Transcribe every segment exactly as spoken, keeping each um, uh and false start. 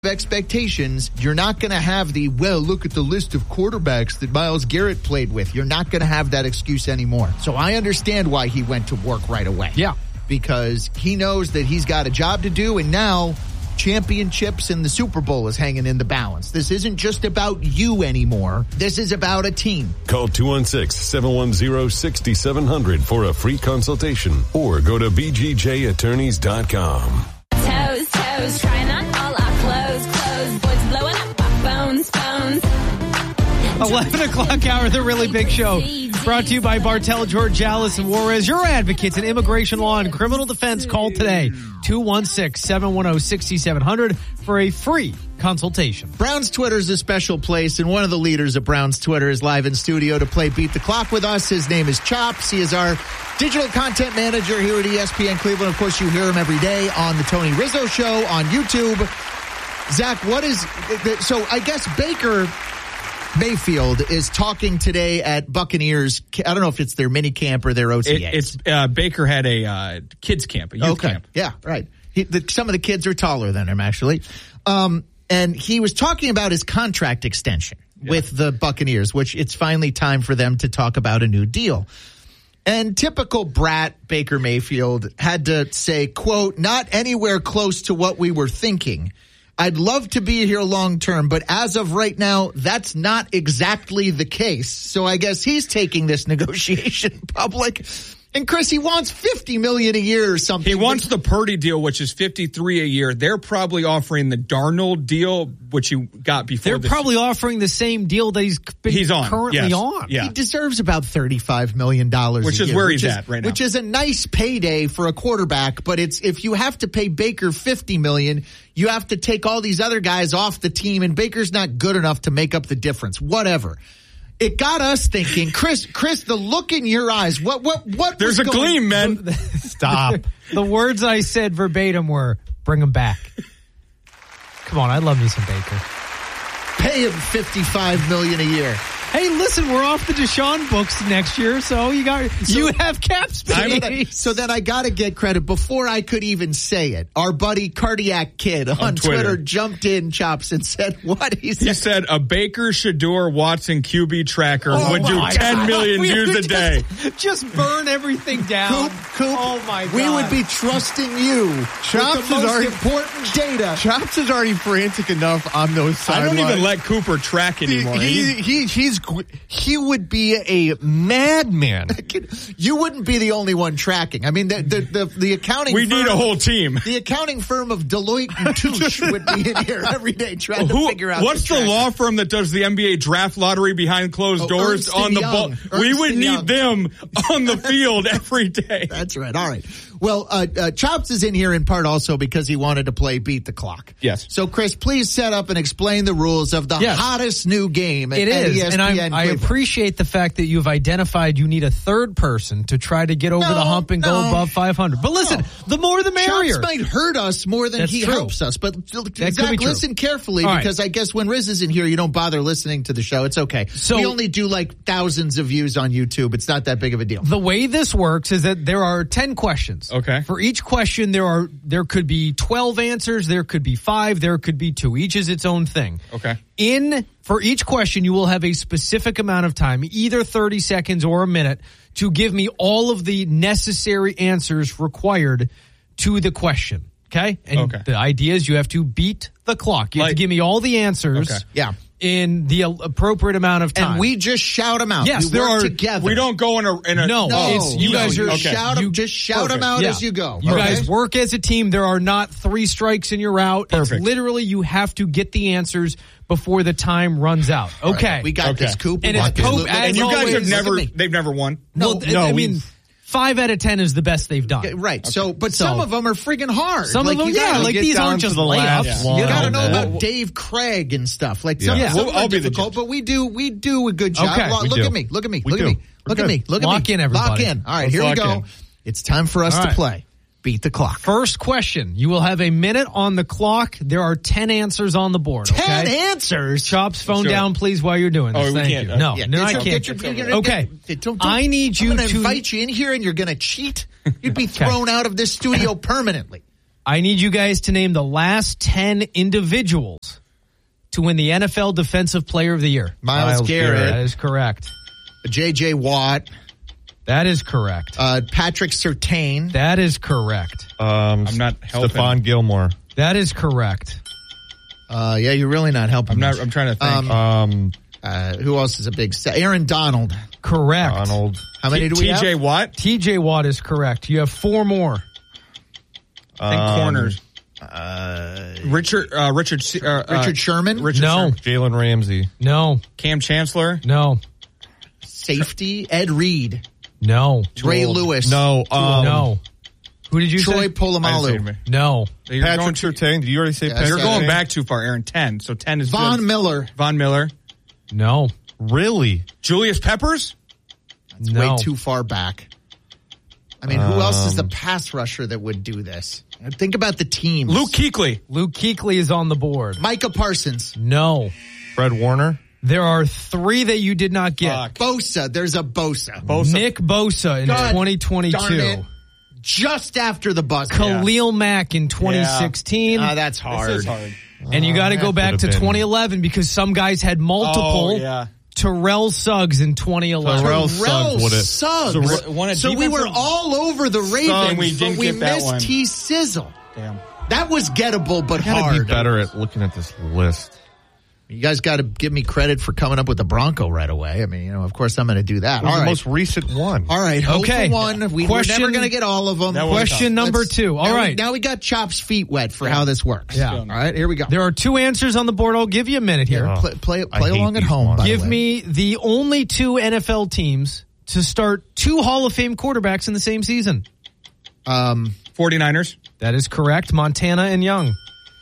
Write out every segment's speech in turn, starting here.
expectations, you're not going to have the, well, look at the list of quarterbacks that Myles Garrett played with. You're not going to have that excuse anymore. So I understand why he went to work right away. Yeah. Because he knows that he's got a job to do, and now championships and the Super Bowl is hanging in the balance. This isn't just about you anymore. This is about a team. Call two one six, seven one zero, six seven zero zero for a free consultation or go to b g j attorneys dot com. Toes, toes, trying on all our clothes, clothes, boys blowing up our phones, phones. eleven o'clock hour, the Really Big Show. Brought to you by Bartell, Georgialis, and Juarez. Your advocates in immigration law and criminal defense. Call today, two one six, seven one zero, six seven zero zero for a free consultation. Brown's Twitter is a special place, and one of the leaders of Brown's Twitter is live in studio to play Beat the Clock with us. His name is Chops. He is our digital content manager here at E S P N Cleveland. Of course, you hear him every day on the Tony Rizzo Show on YouTube. Zach, what is – so I guess Baker – Mayfield is talking today at Buccaneers. I don't know if it's their mini camp or their O T A. It, it's uh, Baker had a uh, kids camp, a youth okay. camp. Yeah, right. He, the, some of the kids are taller than him, actually. Um, and he was talking about his contract extension yeah. with the Buccaneers, which it's finally time for them to talk about a new deal. And typical brat Baker Mayfield had to say, quote, not anywhere close to what we were thinking. I'd love to be here long term, but as of right now, that's not exactly the case. So I guess he's taking this negotiation public. And Chris, he wants fifty million dollars a year or something. He wants the Purdy deal, which is fifty-three a year. They're probably offering the Darnold deal, which he got before. They're this. probably offering the same deal that he's, been he's on. currently yes. on. Yeah. He deserves about thirty-five million dollars which a is year, where which he's is, at right now. Which is a nice payday for a quarterback, but it's if you have to pay Baker fifty million dollars, you have to take all these other guys off the team, and Baker's not good enough to make up the difference. Whatever. It got us thinking, Chris. Chris, the look in your eyes. What? What? What? There's a going, gleam, man. Stop. The words I said verbatim were, "Bring him back." Come on, I love me some Baker. Pay him fifty-five million dollars a year. Hey, listen, we're off the Deshaun books next year, so you got so, you have cap space. So then I got to get credit before I could even say it. Our buddy Cardiac Kid on, on Twitter. Twitter jumped in, Chops, and said, "What?" He said, he said a Baker, Shador, Watson Q B tracker oh would do ten God. million views a day. Just, just burn everything down. Coop, Coop, oh my God! We would be trusting you. Chops with the is most already important data. Chops is already frantic enough on those sidelines. I don't even let Cooper track anymore. He, he, he he's he would be a madman. You wouldn't be the only one tracking. I mean, the the the, the accounting. We firm, need a whole team. The accounting firm of Deloitte and Touche would be in here every day trying Who, to figure out. What's the, the law firm that does the N B A draft lottery behind closed oh, doors Ernst on the Young. ball? Ernst We would need Young. them on the field every day. That's right. All right. Well, uh, uh, Chops is in here in part also because he wanted to play Beat the Clock. Yes. So, Chris, please set up and explain the rules of the yes. hottest new game at, it at is. E S P N And I, I Cleveland. appreciate the fact that you've identified you need a third person to try to get over No, the hump and no. go above five hundred. But listen, No. the more the merrier. Chops might hurt us more than That's he true. helps us. But, could Zach, be true. listen carefully All right. because I guess when Riz is in here, you don't bother listening to the show. It's okay. So- we only do like thousands of views on YouTube. It's not that big of a deal. The way this works is that there are ten questions. Okay. For each question, there are there could be twelve answers, there could be five, there could be two. Each is its own thing. Okay. In for each question, you will have a specific amount of time, either thirty seconds or a minute, to give me all of the necessary answers required to the question. Okay? And Okay. the idea is you have to beat the clock. You have Like- to give me all the answers. Okay. Yeah. In the appropriate amount of time. And we just shout them out. Yes, we there work are- together. We don't go in a in a No, No, it's, you no, guys are you okay. shout 'em- you- just shout them perfect. out Yeah. as you go. You okay? guys work as a team. There are not three strikes and you're out. Perfect. It's literally you have to get the answers before the time runs out. Okay. Right, we got Okay. this, Coop. And We it's got this. Coop Look- as and you guys always, have look never at me. they've never won. well, No, I no, mean, we- five out of ten is the best they've done. Yeah, right. So, but So- some of them are friggin' hard. Some like, of them, you yeah, gotta like get these down aren't to just the last layups. one. You got to Oh, know man. about Dave Craig and stuff. Like some, Yeah. some We'll- are I'll be the difficult, judge. but we do we do a good job. Okay. Look, We look do. at me. Look at me. We look at do. me. Look We're at me. good. Look at Lock me. in, everybody. Lock in. All right, Let's here we lock go. in. It's time for us All to right. play. Beat the clock. First question. You will have a minute on the clock. There are ten answers on the board. Ten okay? answers. Chops, phone Let's go. down, please, while you're doing this. Oh, we Thank can't. you. Uh, No, Yeah, no, get I your- can't. get your- you're gonna- Okay. get- don't- don't- I need you I'm gonna to invite you in here and you're going to cheat. You'd be thrown out of this studio permanently. I need you guys to name the last ten individuals to win the N F L Defensive Player of the Year. Miles, Myles Garrett, Garrett. That is correct. J J. Watt, That is correct. uh, Patrick Surtain, That is correct. Um, I'm not helping. Stephon Gilmore. That is correct. uh, yeah, you're really not helping I'm not. much. I'm trying to think. Um, Um, Uh, who else is a big set? Aaron Donald. Correct. Donald. How many do we T J have? Watt. T J Watt is correct. You have four more. I think Um, corners. Uh, Richard. Uh, Richard. C- Uh, Richard uh, Sherman? Richard No. Sherman. Jalen Ramsey. No. Cam Chancellor. No. Safety? Ed Reed. No. Ray Lewis. No. Um, no. Who did you Troy say? I didn't say Polamalu. anybody. No. You're Patrick going, too, Surtain. Did you already say Yeah, Patrick you're I going said- back too far, Aaron. Ten. So ten is Von good. Miller. Von Miller. No. Really? Julius Peppers. It's no. way too far back. I mean, who else is the Um, pass rusher that would do this? Think about the teams. Luke Kuechly. Luke Kuechly is on the board. Micah Parsons. No. Fred Warner. There are three that you did not get. Fuck. Bosa. There's a Bosa. Bosa. Nick Bosa in God twenty twenty-two. darn it. Just after the buzzer. Khalil Mack in twenty sixteen. Ah, that's hard. This is hard. And you got to go back would've to been- twenty eleven because some guys had multiple. Oh, yeah. Terrell Suggs in twenty eleven. Terrell Terrell Suggs would've- Suggs. So, one of So we were defensive- all over the Ravens, And we but didn't we get that missed one. T. Sizzle. Damn. That was gettable, but Gotta hard. be better at looking at this list. You guys got to give me credit for coming up with the Bronco right away. I mean, you know, of course I'm going to do that. It was All the right. most recent one. All right. Hope Okay. for one. We, we're Question- never going to get all of them. That was Question tough. number Let's- two. All now right. We, now we got Chop's feet wet for how this works. Yeah. All right. Here we go. There are two answers on the board. I'll give you a minute here. Yeah. play play, I play hate along at these home. ones. by the Give way. me the only two N F L teams to start two Hall of Fame quarterbacks in the same season. um, 49ers. That is correct. Montana and Young.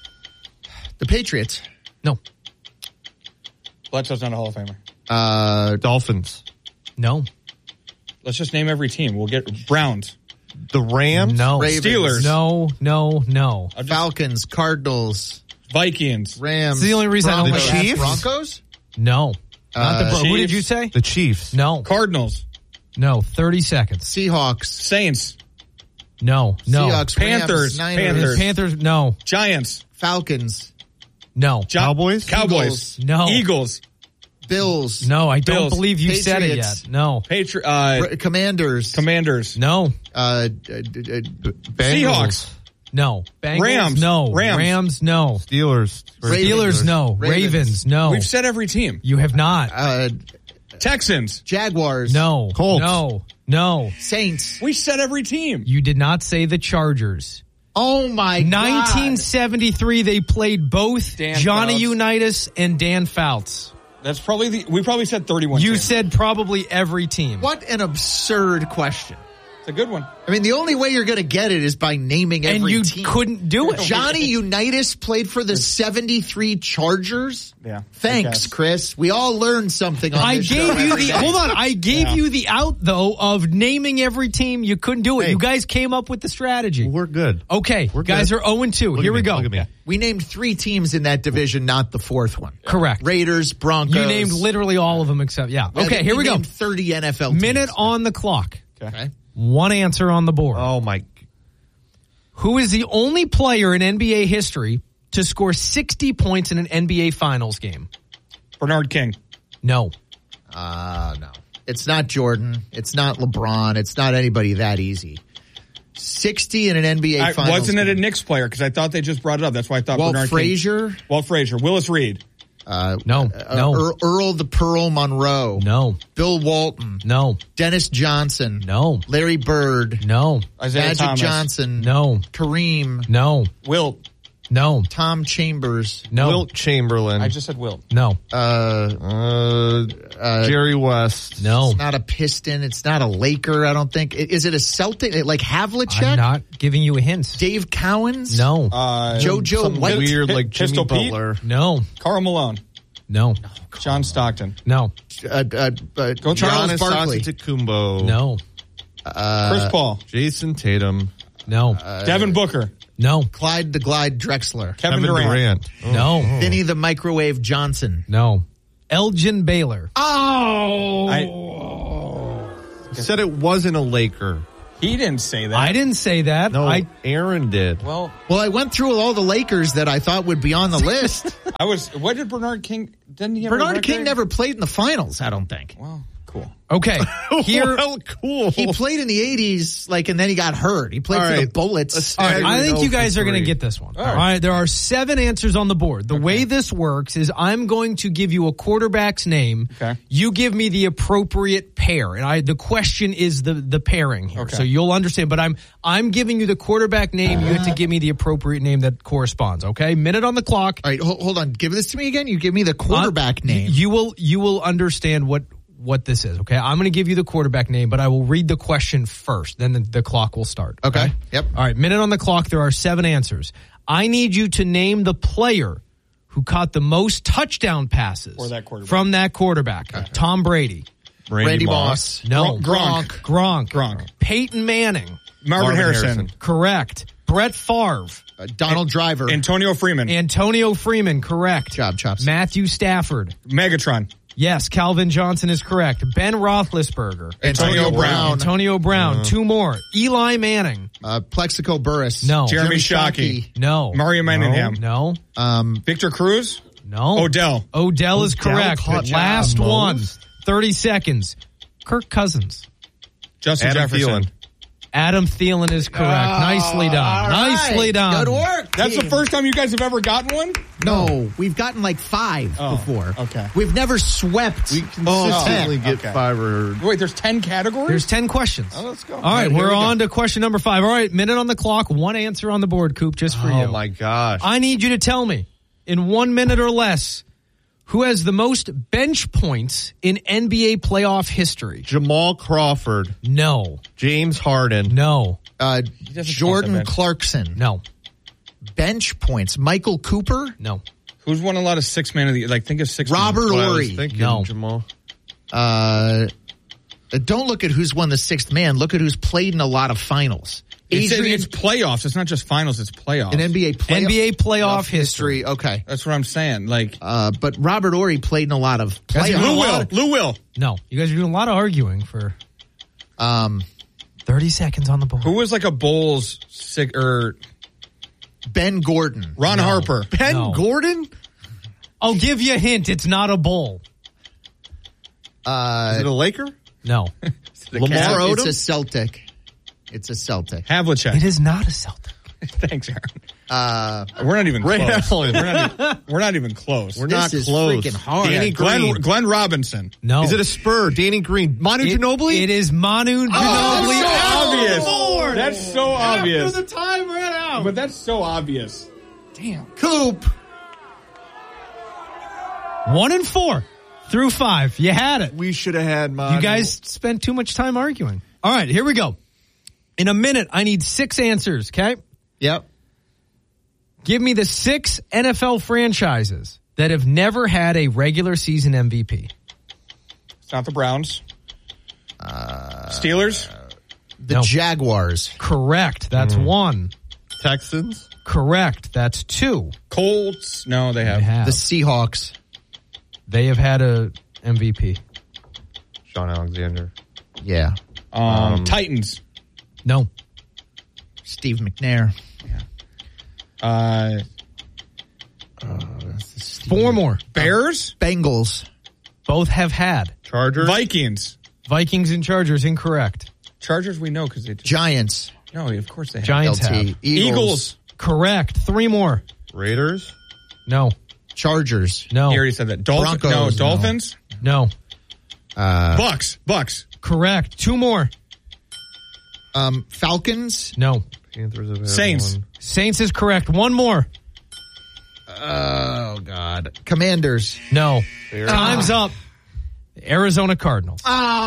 the Patriots. No. Bledsoe's not a Hall of Famer. Uh, Dolphins. No. Let's just name every team. We'll get Browns. The Rams. No. Ravens. Steelers. No, no, no. I'll just- Falcons, Cardinals, Vikings. Rams. It's the only reason I don't Broncos. like Chiefs? Broncos? No. Not the Uh, Bro- Who did Chiefs. you say? The Chiefs. No. Cardinals. No. thirty seconds. Seahawks. Saints. No. No. Seahawks, Panthers. Rams, Niners, Panthers. Panthers. No. Giants. Falcons, No. Jo- Cowboys? Cowboys. No. Eagles. Bills, No, I don't Bills. believe you said it Patriots. yet. No. Patri- uh, R- Commanders, Commanders. No. uh, d- d- d- Seahawks. No. Bengals? Rams. No. Rams. Rams? No. Steelers. Steelers? No. Ravens. Ravens? No. We've said every team. You have not. uh, Texans. Jaguars, No. Colts. No. No. Saints. We said every team. You did not say the Chargers. Oh my nineteen God. seventy-three, they played both Dan Johnny Fouts. Unitas and Dan Fouts. That's probably the. We probably said thirty-one. You teams. said probably every team. What an absurd question. It's a good one. I mean, the only way you're going to get it is by naming every And you team. couldn't do it. Johnny Unitas played for the seventy-three Chargers. Yeah. Thanks, Okay. Chris. We all learned something on I this gave show you every the day. hold on. I gave Yeah. you the out though of naming every team. You couldn't do it. Hey. You guys came up with the strategy. We're good. Okay, We're guys good. are zero and two. Look Here at we me. go. Look at me. We named three teams in that division, not the fourth one. Correct. Raiders, Broncos. You named literally all of them except yeah. I Okay, think here we go. named thirty N F L teams. Minute on the clock. Okay. One answer on the board. Oh my. Who is the only player in N B A history to score sixty points in an N B A Finals game? Bernard King. No. Uh, no. It's not Jordan. It's not LeBron. It's not anybody that easy. sixty in an N B A I, Finals wasn't it a game. Knicks player? Because I thought they just brought it up. That's why I thought Walt Bernard Frazier? King. Walt Frazier. Willis Reed. Uh, No. uh, No. Earl, Earl the Pearl Monroe. No. Bill Walton. No. Dennis Johnson. No. Larry Bird. No. Isaiah Magic Thomas. Johnson. No. Kareem. No. Wilt. No. Tom Chambers. No. Wilt Chamberlain. I just said Wilt. No. Uh, uh, uh, Jerry West. No. It's not a Piston. It's not a Laker, I don't think. I- Is it a Celtic? Like Havlicek? I'm not giving you a hint. Dave Cowens? No. Uh, JoJo Something White? weird like Jimmy Pistol Pete? Butler. No. Karl Malone. No. John Stockton. No. Uh, uh, uh, Go Charles Giannis Barkley. Antetokounmpo. No. Chris Paul. Jason Tatum. No. Devin Booker. No. Clyde the Glide Drexler. Kevin, Kevin Durant. Durant. Oh. No. Vinny the Microwave Johnson. No. Elgin Baylor. Oh! I, Said it wasn't a Laker. He didn't say that. I didn't say that. No, I Aaron did. Well, Well, I went through all the Lakers that I thought would be on the list. I was. What did Bernard King? Didn't he have a Bernard record? King never played in the finals, I don't think. Well, cool. okay. Here, well, cool. He played in the eighties, like, and then he got hurt. He played All for the right. Bullets. all right, I think know you guys for are going to three. get this one. All right. There are seven answers on the board. The way this works is I'm going to give you a quarterback's name. Okay. You give me the appropriate pair, and I. The question is the the pairing here, Okay. so you'll understand. But I'm I'm giving you the quarterback name. You have to give me the appropriate name that corresponds. Okay. Minute on the clock. All right, hold, hold on. Give this to me again. You give me the quarterback Uh, name. You will you will understand what what this is. Okay. I'm going to give you the quarterback name, but I will read the question first. Then the, the clock will start. Okay. Yep. All right. Minute on the clock. There are seven answers. I need you to name the player who caught the most touchdown passes For that quarterback. from that quarterback. Tom Brady. Randy, Randy Moss. Moss. No. Gronk. Gronk. Gronk. Peyton Manning. Marvin, Marvin Harrison. Harrison. Correct. Brett Favre. Uh, Donald Driver. Antonio Freeman. Antonio Freeman. Correct. Job, chops. Matthew Stafford. Megatron. Yes, Calvin Johnson is correct. Ben Roethlisberger. Antonio Brown. Antonio Brown. Two more. Eli Manning. Uh, Plexico Burris. No. Jeremy Shockey. Shockey. No. Mario Manningham. No. Um, Victor Cruz. No. Odell. Odell is Odell correct. caught Last the one. most. thirty seconds. Kirk Cousins. Justin Adam Jefferson. Thielen. Adam Thielen is correct. Nicely done. all Nicely right. done. Good work. That's the team. first time you guys have ever gotten one? No, we've gotten like five Oh, before. okay. We've never swept. We all consistently ten. get Okay. five or Wait, there's ten categories? There's ten questions. Oh, let's go. All right, Here we're we go. on to question number five. All right, minute on the clock. One answer on the board, Coop, just for you. Oh my gosh. I need you to tell me in one minute or less who has the most bench points in N B A playoff history. Jamal Crawford, No, James Harden, no, Uh, doesn't count Jordan the bench. Clarkson. no, Bench points. Michael Cooper. no. Who's won a lot of six man of the like? Think of six. Robert That's what I was Horry. thinking, No. Jamal. Uh, don't look at who's won the sixth man. Look at who's played in a lot of finals. It's, Adrian, it's playoffs. It's not just finals. It's playoffs. an N B A playoff, N B A playoff history. Okay. That's what I'm saying. Like Uh, but Robert Horry played in a lot of That's playoffs. Lou a Will. lot. Lou Will. No, you guys are doing a lot of arguing for Um, thirty seconds on the board. Who was like a Bulls sick or Ben Gordon. Ron No. Harper? Ben No. Gordon? I'll give you a hint. It's not a bowl. Uh, Is it a Laker? No, Lamar it's, Odom? it's a Celtic. It's a Celtic. Havlicek. it is not a Celtic. Thanks, Aaron. Uh, We're not even Ray close. Allen. We're not, even, we're not even close. We're This not is close. freaking hard. Danny Glenn, Green. Glenn Robinson. No, Is it a Spur? Danny Green. Manu It- Ginobili? It is Manu Ginobili. Oh, that's so Oh, obvious. That's so obvious. After the time ran out. But that's so obvious. Damn. Coop. One and four through five. You had it. We should have had Manu. You guys spent too much time arguing. All right, here we go. In a minute, I need six answers, okay? Yep. Give me the six N F L franchises that have never had a regular season M V P. It's not the Browns. Uh, Steelers. The No. Jaguars. Correct. That's one. Texans? Correct. That's two. Colts. No, they They have. have. The Seahawks. They have had a M V P. Sean Alexander. Yeah. Um, Titans. No. Steve McNair. Uh, Four more. Bears. Bengals. Both have had. Chargers? Vikings. Vikings and Chargers, incorrect. Chargers. We know because they. Just, Giants. no, of course they have. Giants L T. have. Eagles. Eagles. Correct. Three more. Raiders? No. Chargers. No. He already said that. Dolphins. Broncos, No, no. Dolphins. No. Uh, Bucks. Bucks. Correct. Two more. um, Falcons. No. Panthers have had Saints. one. Saints is correct. One more. Oh, God. Commanders. No. Bears. Time's up. Arizona Cardinals.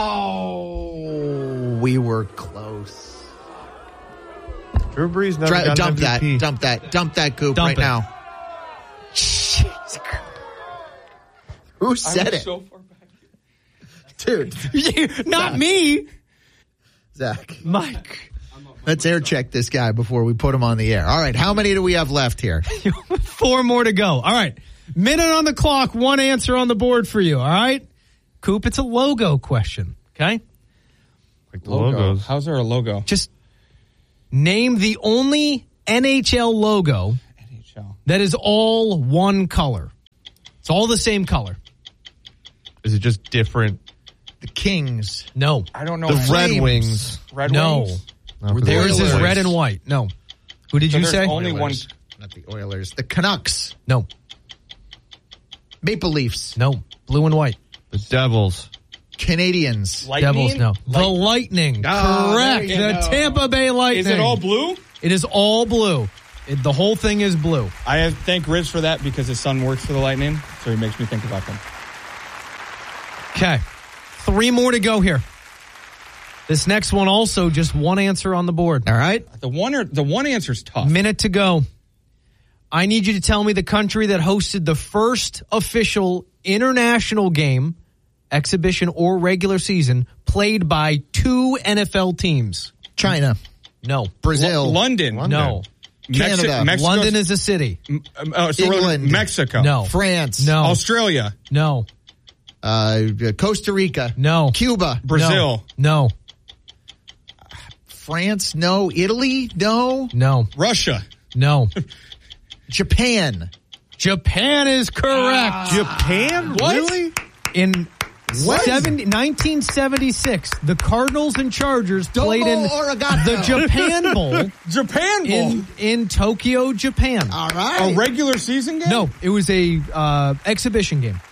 Oh, we were close. Drew Brees never Try, got dump an M V P. that. Dump that. Dump that goop Dump right it. now. Jeez. Who said it? So far back. Dude. Not me. Zach. Mike. Let's air check this guy before we put him on the air. All right. How many do we have left here? Four more to go. All right. Minute on the clock. One answer on the board for you. All right. Coop, it's a logo question. Okay. Like the Logo. logos. How's there a logo? Just name the only N H L logo N H L. that is all one color. It's all the same color. Is it just different? The Kings. No. I don't know. The how- Red Flames. Wings. Red No. Wings? No, 'cause Theirs the is Oilers. red and white. No. Who did So you there's say? only one. Oilers. Not the Oilers. The Canucks. No. Maple Leafs. No. Blue and white. The Devils. Canadians. Lightning? Devils, no. The Lightning. Oh, Correct. there you The go. Tampa Bay Lightning. Is it all blue? It is all blue. It, the whole thing is blue. I have thank Riz for that because his son works for the Lightning, so he makes me think about them. Okay. Three more to go here. This next one also just one answer on the board. All right. The one or the one answer's tough. Minute to go. I need you to tell me the country that hosted the first official international game, exhibition or regular season, played by two N F L teams. China. No. Brazil. L- London. No. Canada. Mexi- Mexico. London is a city. Um, uh, so we're looking at England. Mexico. No. France. No. Australia. No. Uh, Costa Rica. No. Cuba. Brazil. No. France. No. Italy. No. No. Russia. No. Japan. Japan is correct. Japan? What? Really? In What? seventy, nineteen seventy-six, the Cardinals and Chargers Domo played in arigato. the Japan Bowl Japan Bowl. in, in Tokyo, Japan. All A right. regular season game? No, it was a uh, exhibition game.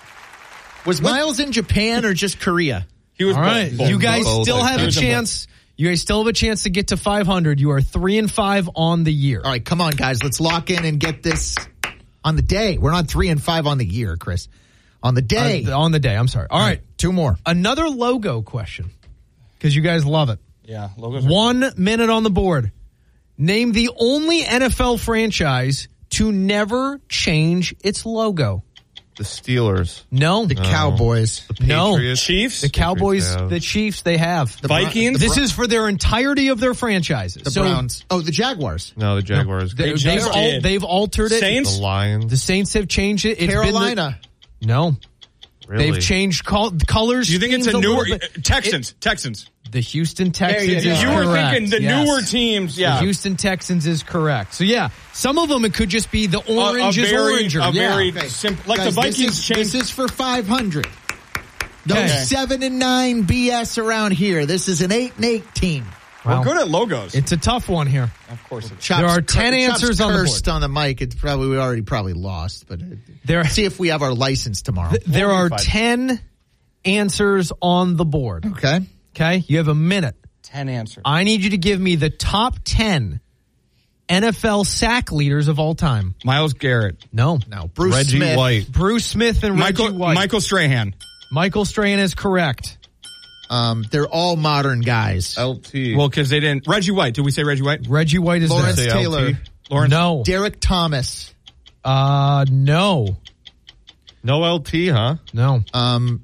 Was Miles in Japan or just Korea? He was All both. right, Both. you guys both, still I have a think. chance. You guys still have a chance to get to five hundred. You are three and five on the year. All right, come on, guys. Let's lock in and get this on the day. We're not three and five on the year, Chris. On the day. Uh, on the day. I'm sorry. All right, Two more. another logo question because you guys love it. Yeah, logos are- One minute on the board. Name the only N F L franchise to never change its logo. The Steelers. No, The Cowboys. The No. Patriots. Chiefs? the Cowboys, have. the Chiefs, they have. The Bron- Vikings? This is for their entirety of their franchises. The So Browns. Oh, the Jaguars. No, the Jaguars. They, They they've, just al- did. they've altered it. Saints? The Lions. The Saints have changed it. It's Carolina. Been the, no, Really? they've changed col- colors. Do you think it's a schemes newer little bit. Texans? Texans. It- the Houston Texans you is go. You were correct. thinking the Yes. newer teams. The Yeah. Houston Texans is correct. So yeah, some of them it could just be the A- a orange is very- oranger. a yeah. very- Okay. Simp- like Guys, the Vikings this is, changed. This is for five hundred. No Okay. seven and nine B S around here. This is an eight and eight team. Wow. We're good at logos. It's a tough one here. of course. It's Chops, There are ten Chops answers on the board. cursed on the mic. It's probably we already probably lost, but uh, There, see if we have our license tomorrow. there are forty-five. ten answers on the board. Okay. Okay, you have a minute. ten answers. I need you to give me the top ten N F L sack leaders of all time. Miles Garrett. No, Now Bruce Reggie Smith. White. Bruce Smith and Michael Reggie White. Michael Strahan. Michael Strahan is correct. Um, they're all modern guys. L T. Well, because they didn't. Reggie White. Did we say Reggie White? Reggie White is Lawrence there. Say Taylor. L T. Lawrence. No, Derek Thomas. uh, no, No L T, huh? no, Um,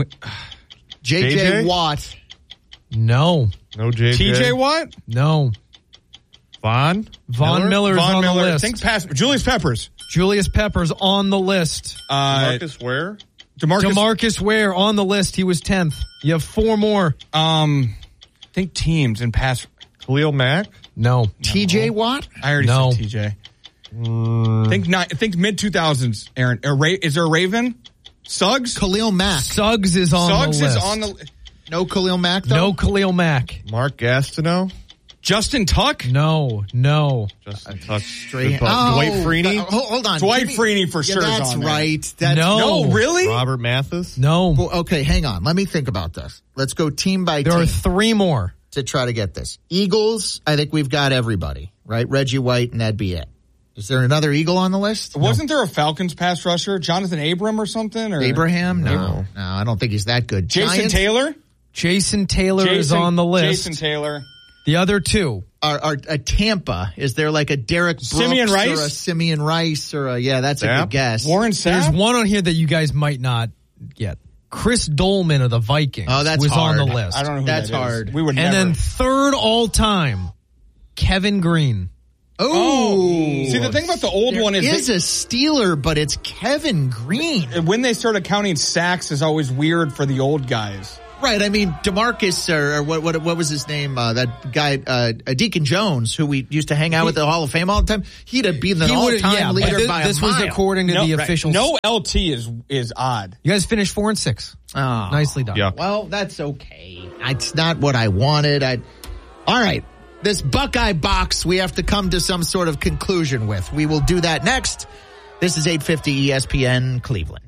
J J J J? Watt. no, No J J. T J Watt. no. Vaughn. Von Miller? Miller's Von on Miller. the list. Think pass. Julius Peppers. Julius Peppers on the list. Uh, Marcus Ware. Demarcus. DeMarcus Ware on the list. He was tenth. You have four more. um, think teams and pass. Khalil Mack. No. T J Watt. I already No. said T J. Think not. Think mid two thousands. Aaron. A Ra- is there a Raven? Suggs. Khalil Mack. Suggs is on Suggs the list. is on the. No Khalil Mack though. No Khalil Mack. Mark Gastineau. Justin Tuck. No, no. Justin Tuck. Straight- Good ball. Dwight Freeney. uh, hold, hold on. Dwight Give me- Freeney for Yeah, sure is That's on there. right. That's No. No, really? Robert Mathis. No. Well, okay, hang on. Let me think about this. Let's go team by There team are three more. to try to get this. Eagles, I think we've got everybody, right? Reggie White, and that'd be it. Is there another Eagle on the list? Wasn't there a Falcons pass rusher, Jonathan Abram or something? Or Abraham? No. No. No, I don't think he's that good. Jason Giants Taylor. Jason Taylor is Jason- on the list. Jason Taylor. The other two. Are, are a Tampa. Is there like a Derek Brooks Simeon Rice? or a Simeon Rice or a, yeah, that's a Sapp? good guess. Warren There's Sapp. one on here that you guys might not get. Chris Dolman of the Vikings Oh, that's was hard. on the list. I don't know who That's that is. hard. We would And never. then third all time, Kevin Green. oh, see the thing about the old There one is, is they- a Steeler, but it's Kevin Green. when they started counting sacks is always weird for the old guys. Right. I mean, DeMarcus, or, or what, what what was his name? Uh, that guy, uh, Deacon Jones, who we used to hang out with at the Hall of Fame all the time. He'd have been an He would've- all-time yeah, but leader thi- by this a mile. was according to no, the right. officials. No L T is is odd. You guys finished four and six. Oh. Nicely done. Yeah. Well, that's okay. It's not what I wanted. I. All right. This Buckeye box, we have to come to some sort of conclusion with. We will do that next. This is eight fifty E S P N Cleveland.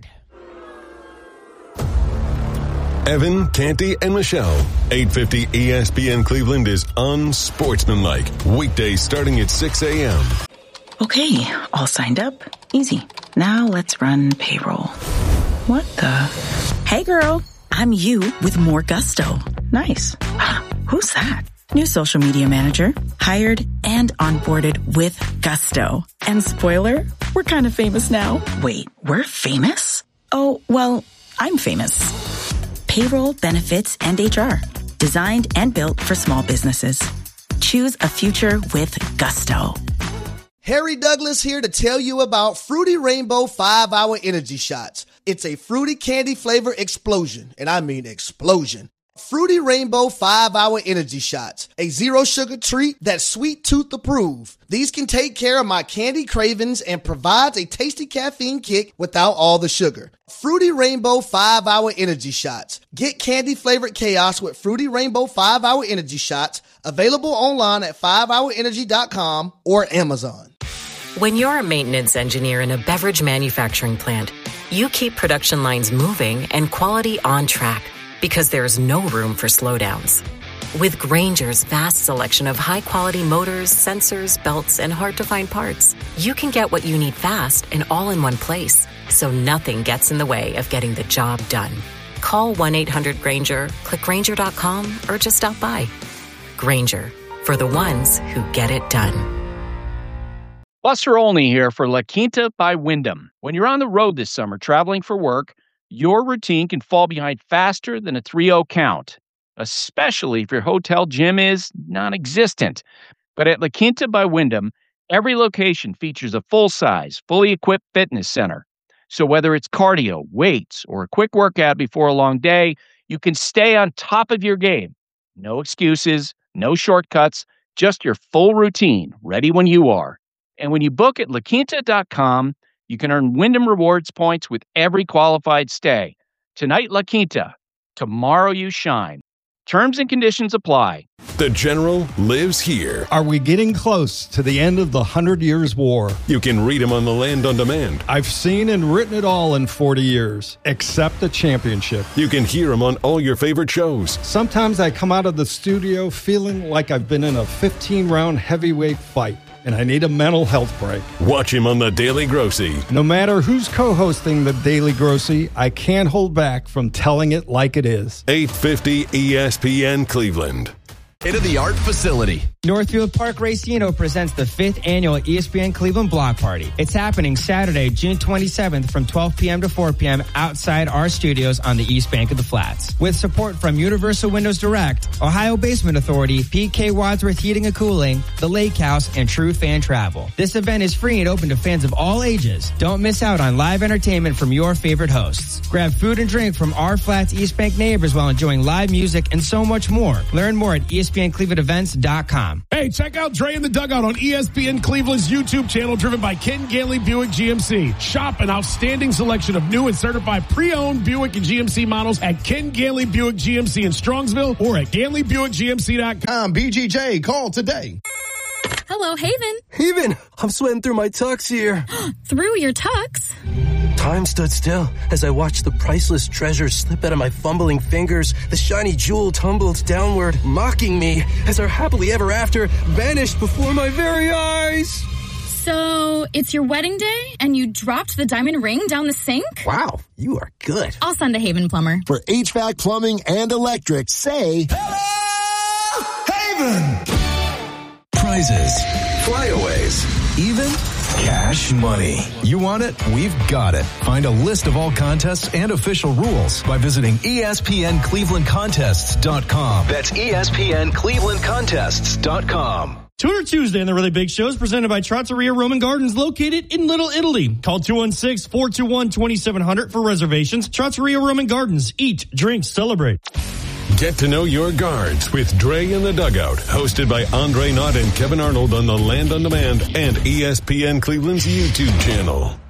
Evan, Canty, and Michelle. eight fifty E S P N Cleveland is unsportsmanlike. Weekdays starting at six a.m. Okay, all signed up. Easy. Now let's run payroll. What the? Hey girl, I'm you with more gusto. Nice. Who's that? New social media manager. Hired and onboarded with gusto. And spoiler, we're kind of famous now. Wait, we're famous? Oh, well, I'm famous. Payroll, benefits, and H R. Designed and built for small businesses. Choose a future with gusto. Harry Douglas here to tell you about Fruity Rainbow five hour Energy Shots. It's a fruity candy flavor explosion, and I mean explosion. Fruity Rainbow five hour Energy Shots, a zero sugar treat that's sweet tooth approved. These can take care of my candy cravings and provides a tasty caffeine kick without all the sugar. Fruity Rainbow five hour Energy Shots. Get candy flavored chaos with Fruity Rainbow five hour Energy Shots, available online at five hour energy dot com or Amazon. When you're a maintenance engineer in a beverage manufacturing plant, you keep production lines moving and quality on track, because there's no room for slowdowns. With Grainger's vast selection of high-quality motors, sensors, belts, and hard-to-find parts, you can get what you need fast and all in one place, so nothing gets in the way of getting the job done. Call one eight hundred Grainger, click Grainger dot com, or just stop by. Grainger, for the ones who get it done. Buster Olney here for La Quinta by Wyndham. When you're on the road this summer traveling for work, your routine can fall behind faster than a three oh count, especially if your hotel gym is non-existent. But at La Quinta by Wyndham, every location features a full-size, fully equipped fitness center. So whether it's cardio, weights, or a quick workout before a long day, you can stay on top of your game. No excuses, no shortcuts, just your full routine, ready when you are. And when you book at la quinta dot com, you can earn Wyndham Rewards points with every qualified stay. Tonight, La Quinta. Tomorrow, you shine. Terms and conditions apply. The General lives here. Are we getting close to the end of the Hundred Years' War? You can read him on the Land on Demand. I've seen and written it all in forty years, except the championship. You can hear him on all your favorite shows. Sometimes I come out of the studio feeling like I've been in a fifteen-round heavyweight fight, and I need a mental health break. Watch him on The Daily Grossy. No matter who's co-hosting The Daily Grossy, I can't hold back from telling it like it is. eight fifty E S P N Cleveland. State-of-the-art facility. Northfield Park Racino presents the fifth annual E S P N Cleveland Block Party. It's happening Saturday, June twenty-seventh from twelve p.m. to four p.m. outside our studios on the east bank of the Flats. With support from Universal Windows Direct, Ohio Basement Authority, P K Wadsworth Heating and Cooling, The Lake House, and True Fan Travel. This event is free and open to fans of all ages. Don't miss out on live entertainment from your favorite hosts. Grab food and drink from our Flats East Bank neighbors while enjoying live music and so much more. Learn more at E S P N Cleveland Events dot com. Hey, check out Dre in the Dugout on E S P N Cleveland's YouTube channel, driven by Ken Ganley Buick G M C. Shop an outstanding selection of new and certified pre-owned Buick and G M C models at Ken Ganley Buick G M C in Strongsville or at Ganley Buick G M C dot com. B G J, call today. Hello, Haven. Haven, I'm sweating through my tux here. Through your tux? Time stood still as I watched the priceless treasure slip out of my fumbling fingers. The shiny jewel tumbled downward, mocking me as our happily ever after vanished before my very eyes. So, it's your wedding day and you dropped the diamond ring down the sink? Wow, you are good. I'll send a Haven plumber. For H V A C, plumbing, and electric, say... Hello, Haven! Prizes, flyaways, even cash money. You want it? We've got it. Find a list of all contests and official rules by visiting E S P N Cleveland Contests dot com. That's E S P N Cleveland Contests dot com. Tuner Tuesday on the Really Big Show is presented by Trattoria Roman Gardens, located in Little Italy. Call two one six, four two one, two seven zero zero for reservations. Trattoria Roman Gardens. Eat, drink, celebrate. Get to know your guards with Dre in the Dugout, hosted by Andre Knott and Kevin Arnold on the Land on Demand and E S P N Cleveland's YouTube channel.